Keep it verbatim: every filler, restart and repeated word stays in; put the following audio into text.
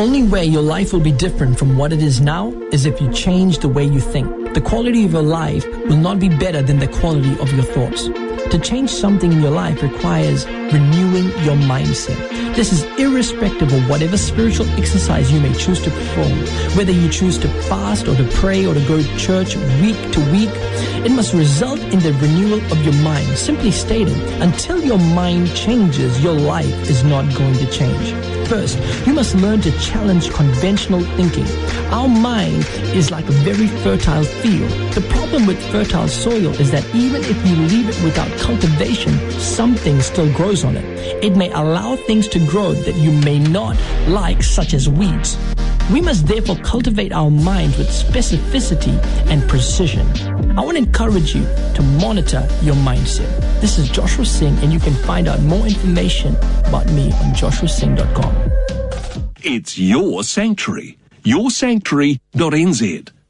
only way your life will be different from what it is now is if you change the way you think. The quality of your life will not be better than the quality of your thoughts. To change something in your life requires renewing your mindset. This is irrespective of whatever spiritual exercise you may choose to perform. Whether you choose to fast or to pray or to go to church week to week, it must result in the renewal of your mind. Simply stated, until your mind changes, your life is not going to change. First, you must learn to challenge conventional thinking. Our mind is like a very fertile field. The problem with fertile soil is that even if you leave it without cultivation, something still grows on it. It may allow things to grow that you may not like, such as weeds. We must therefore cultivate our minds with specificity and precision. I want to encourage you to monitor your mindset. This is Joshua Singh, and you can find out more information about me on joshua singh dot com. It's your sanctuary. your sanctuary dot n z